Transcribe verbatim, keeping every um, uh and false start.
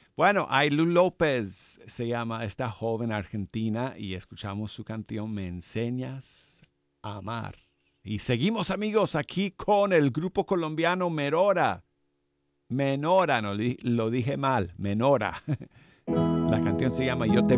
Bueno, Ailu López se llama esta joven argentina y escuchamos su canción Me enseñas a amar. Y seguimos amigos aquí con el grupo colombiano Menora. Menora, no li- lo dije mal, Menora. La canción se llama Yo te